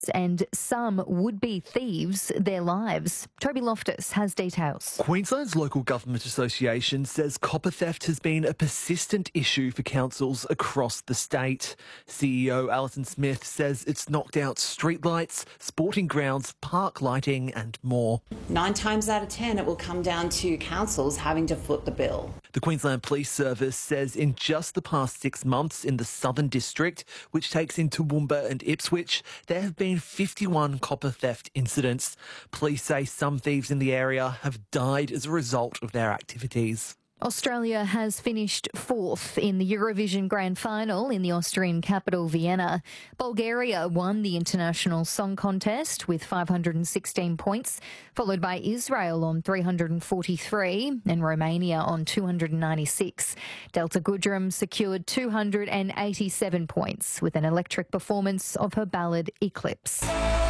and some would-be thieves their lives. Toby Loftus has details. Queensland's Local Government Association says copper theft has been a persistent issue for councils across the state. CEO Alison Smith says it's knocked out streetlights, sporting grounds, park lighting and more. 9 times out of 10 it will come down to councils having to foot the bill. The Queensland Police Service says in just the past 6 months in the Southern District, which takes in Toowoomba and Ipswich, there have been 51 copper theft incidents. Police say some thieves in the area have died as a result of their activities. Australia has finished fourth in the Eurovision Grand Final in the Austrian capital, Vienna. Bulgaria won the International Song Contest with 516 points, followed by Israel on 343 and Romania on 296. Delta Goodrem secured 287 points with an electric performance of her ballad Eclipse.